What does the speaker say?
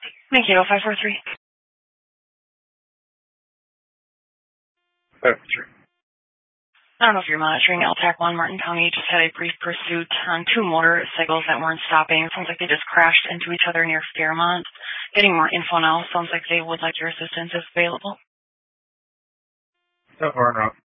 Thank you. 543. 543. I don't know if you're monitoring. LTAC 1 Martin County just had a brief pursuit on two motorcycles that weren't stopping. It sounds like they just crashed into each other near Fairmont. Getting more info now. Sounds like they would like your assistance if available. So far enough.